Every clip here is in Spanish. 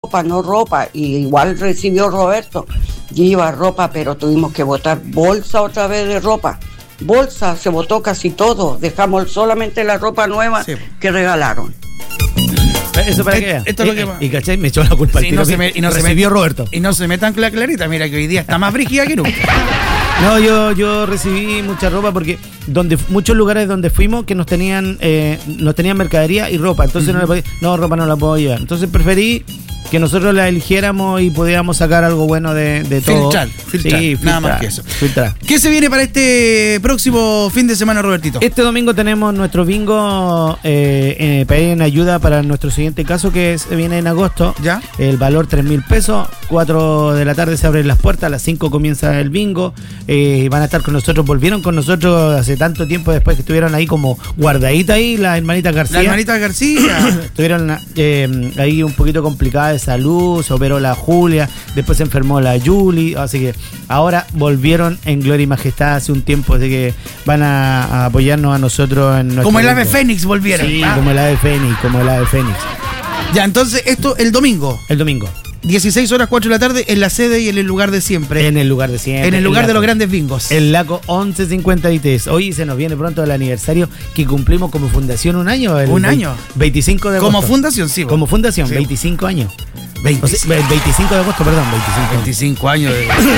ropa, no ropa, y igual recibió Roberto, y iba ropa, pero tuvimos que botar bolsa otra vez de ropa. Bolsa, se botó casi todo, dejamos solamente la ropa nueva que regalaron. Eso para qué. Esto es lo que va. Y ¿cachai? Me echó la culpa al tiro. Y no recibió Roberto. Y no se metan con la clarita, mira que hoy día está más brígida que nunca. No, yo recibí mucha ropa porque muchos lugares donde fuimos que nos tenían mercadería y ropa, entonces ropa no la puedo llevar. Entonces preferí que nosotros la eligiéramos y pudiéramos sacar algo bueno de todo. Filtrar, nada más que eso. Filtrar. ¿Qué se viene para este próximo fin de semana, Robertito? Este domingo tenemos nuestro bingo para ir en ayuda para nuestro siguiente caso que viene en agosto. ¿Ya? El valor 3.000 pesos. 4 de la tarde se abren las puertas, a las 5 comienza el bingo. Van a estar con nosotros, volvieron con nosotros hace tanto tiempo después que estuvieron ahí como guardaditas ahí, las hermanitas García. Estuvieron ahí un poquito complicadas de salud, se operó la Julia, después se enfermó la Julie, así que ahora volvieron en gloria y majestad hace un tiempo, así que van a apoyarnos a nosotros en nuestro como el ave fénix volvieron. Sí, como el ave fénix. Ya, entonces esto el domingo. 16 horas 4 de la tarde en la sede y en el lugar de siempre. En el lugar de siempre. En el lugar de los grandes bingos. El Laco 1153. Hoy se nos viene pronto el aniversario que cumplimos como fundación un año. Un año. 25 de agosto. Como fundación, sí. Como fundación, sí. 25 años. 25 de agosto, perdón, 25 años.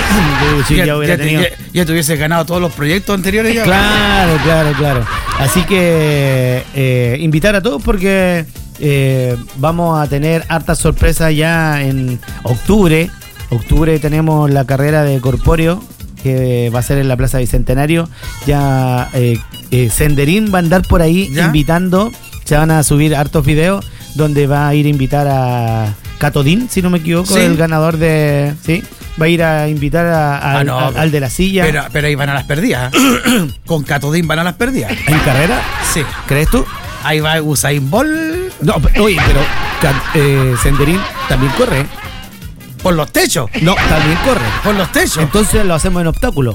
Ya te hubieses ganado todos los proyectos anteriores ya. Claro. Así que invitar a todos porque vamos a tener hartas sorpresas ya en octubre. Octubre tenemos la carrera de corpóreo que va a ser en la Plaza Bicentenario. Ya Senderín va a andar por ahí invitando. Se van a subir hartos videos donde va a ir a invitar a Catodín, si no me equivoco, el ganador de... ¿sí? Va a ir a invitar al de la silla. Pero ahí van a las perdidas. Con Catodín van a las perdidas. ¿En carrera? Sí. ¿Crees tú? Ahí va Usain Bolt. No, oye, pero Senderín también corre. ¿Por los techos? No, también corre. ¿Por los techos? Entonces lo hacemos en obstáculo.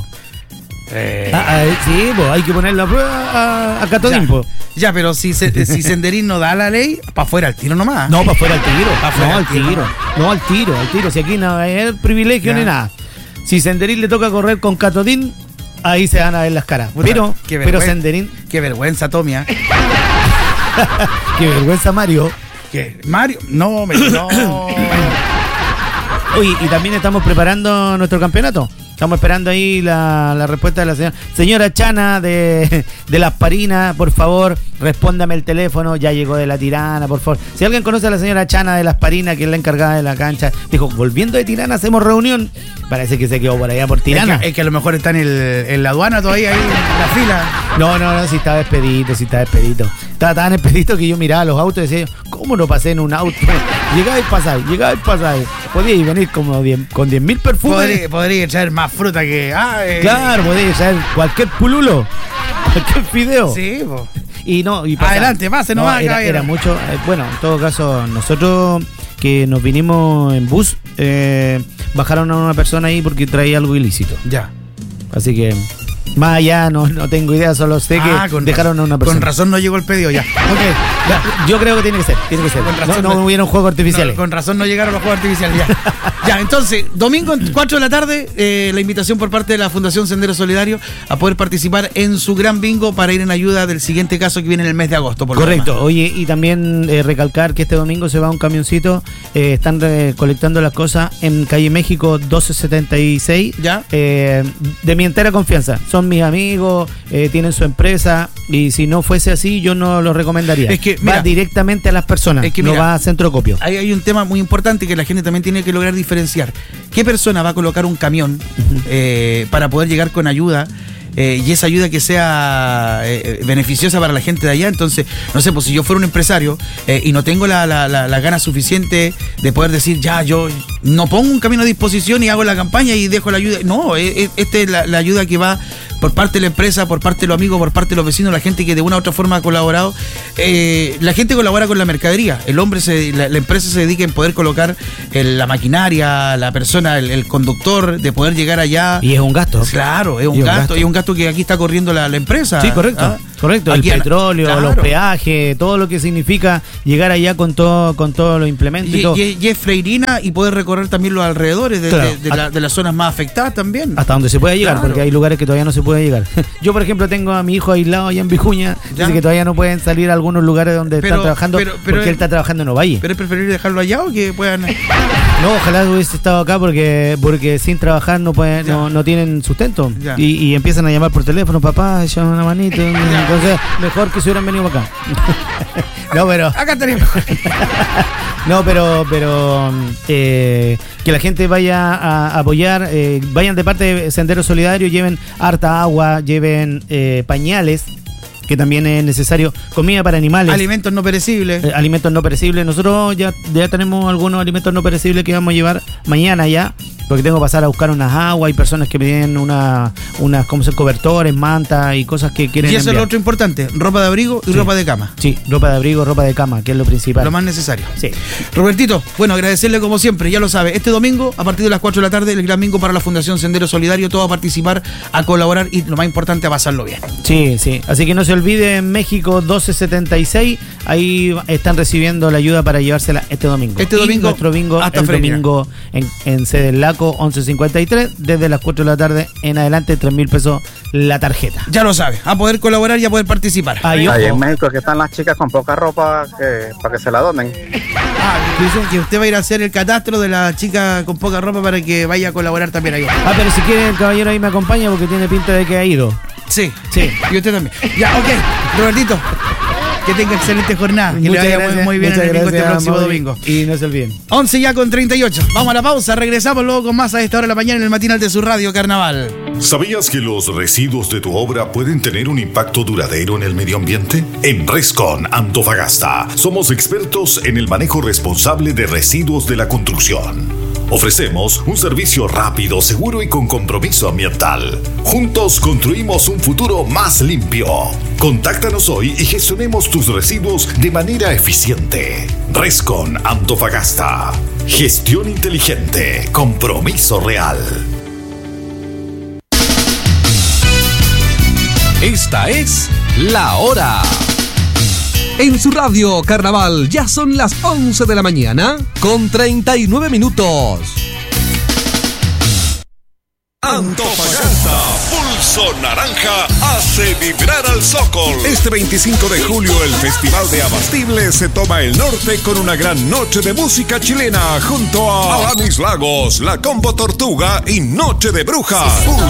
Sí, pues hay que poner la prueba a Catodín, pues. Ya, pero si Senderín no da la ley, para afuera al tiro nomás. No, para afuera al tiro. No, al tiro. Si aquí no hay privilegio ni nada. Si Senderín le toca correr con Catodín, ahí se van a ver las caras. Pero Senderín... Qué vergüenza, Tomia. Qué vergüenza, Mario. ¿Qué? ¿Mario? No. Oye, y también estamos preparando nuestro campeonato. Estamos esperando ahí la respuesta de la señora Chana de Las Parinas. Por favor, respóndame el teléfono. Ya llegó de La Tirana, por favor. Si alguien conoce a la señora Chana de Las Parinas, que es la encargada de la cancha, dijo, volviendo de Tirana hacemos reunión. Parece que se quedó por allá por Tirana. Es que a lo mejor está en la aduana todavía, ahí en la fila. No, si estaba expedito. Estaba tan expedito que yo miraba los autos y decía, ¿cómo no pasé en un auto? Llegaba el pasaje. Podía venir como con 10.000 perfumes. Podría traer más fruta que... Claro, podría traer cualquier pululo, cualquier fideo. Sí, po. Y adelante, pase nomás. Era mucho. Bueno, en todo caso, nosotros que nos vinimos en bus, bajaron a una persona ahí porque traía algo ilícito. Ya. Así que... más allá no tengo idea, solo sé que dejaron a una persona. Con razón no llegó el pedido ya. Ok. Yo creo que tiene que ser. No hubieron juegos artificiales. Con razón no llegaron los juegos artificiales ya. Ya, entonces, domingo 4 de la tarde, la invitación por parte de la Fundación Sendero Solidario a poder participar en su gran bingo para ir en ayuda del siguiente caso que viene en el mes de agosto. Correcto. Oye, y también recalcar que este domingo se va un camioncito, están recolectando las cosas en Calle México 1276. Ya. De mi entera confianza. Son mis amigos, tienen su empresa, y si no fuese así, yo no lo recomendaría. Es que, va directamente a las personas, no va a centro copio. Ahí hay un tema muy importante que la gente también tiene que lograr diferenciar. ¿Qué persona va a colocar un camión para poder llegar con ayuda? Y esa ayuda que sea beneficiosa para la gente de allá. Entonces, no sé, pues si yo fuera un empresario y no tengo la gana suficiente de poder decir, ya, yo no pongo un camino a disposición y hago la campaña y dejo la ayuda. No, esta es la ayuda que va por parte de la empresa, por parte de los amigos, por parte de los vecinos, la gente que de una u otra forma ha colaborado. La gente colabora con la mercadería. La empresa se dedica en poder colocar la maquinaria, la persona, el conductor, de poder llegar allá. Y es un gasto. Claro, es un gasto. Y es un gasto que aquí está corriendo la empresa. Sí, correcto. Correcto, Aquí el petróleo, claro. los peajes, todo lo que significa llegar allá con todos los implementos y todo. Y es Freirina y poder recorrer también los alrededores Claro. de las zonas más afectadas también. Hasta donde se pueda llegar, Claro. porque hay lugares que todavía no se puede llegar. Yo, por ejemplo, tengo a mi hijo aislado allá en Vicuña, Ya. dice que todavía no pueden salir a algunos lugares donde Pero- están trabajando, pero- porque él está trabajando en Ovalle. Pero es preferible dejarlo allá o que puedan. No, ojalá hubiese estado acá porque sin trabajar no pueden, Ya. no tienen sustento. Ya. Y empiezan a llamar por teléfono, papá, llama una manito. Entonces, mejor que se hubieran venido para acá. No, pero. Acá tenemos. No, pero que la gente vaya a apoyar, vayan de parte de Sendero Solidario, lleven harta agua, lleven pañales, que también es necesario, comida para animales. Alimentos no perecibles. Alimentos no perecibles. Nosotros ya tenemos algunos alimentos no perecibles que vamos a llevar mañana ya, porque tengo que pasar a buscar unas aguas. Hay personas que piden unas como son cobertores, mantas y cosas que quieren Y eso es enviar. lo otro importante, ropa de abrigo y Sí. ropa de cama. Sí, ropa de abrigo, ropa de cama, que es lo principal. Lo más necesario. Sí. Robertito, bueno, agradecerle como siempre, ya lo sabe, este domingo a partir de las 4 de la tarde, el Gran Bingo para la Fundación Sendero Solidario, todo a participar, a colaborar y lo más importante, a pasarlo bien. Sí, sí. Así que no se olvide, en México 1276, ahí están recibiendo la ayuda para llevársela este domingo. Este Y domingo nuestro bingo hasta el Freirina. domingo en sede del Laco 1153, desde las 4 de la tarde en adelante, 3.000 pesos la tarjeta. Ya lo sabe, a poder colaborar y a poder participar. Ahí, Ahí en ojo. México que están las chicas con poca ropa para que se la donen. Dicen que usted va a ir a hacer el catastro de la chica con poca ropa para que vaya a colaborar también ahí. Ah, pero si quiere el caballero ahí me acompaña porque tiene pinta de que ha ido. Sí, Sí. y usted también. Ya, ok, Robertito, que tenga excelente jornada, que le Muchas vaya gracias, muy bien en muchas el bingo este gracias, próximo Mauri. domingo. Y no se olviden. 11 ya con 38. Vamos a la pausa, regresamos luego con más a esta hora de la mañana en el matinal de su radio Carnaval. ¿Sabías que los residuos de tu obra pueden tener un impacto duradero en el medio ambiente? En Rescon Antofagasta somos expertos en el manejo responsable de residuos de la construcción. Ofrecemos un servicio rápido, seguro y con compromiso ambiental. Juntos construimos un futuro más limpio. Contáctanos hoy y gestionemos tus residuos de manera eficiente. Rescon Antofagasta. Gestión inteligente. Compromiso real. Esta es La Hora. En su radio Carnaval ya son las 11 de la mañana con 39 minutos. Antofagasta, Pulso Naranja hace vibrar al Zócol. Este 25 de julio el Festival de Abastible se toma el norte con una gran noche de música chilena junto a Alanis Lagos, La Combo Tortuga y Noche de Brujas.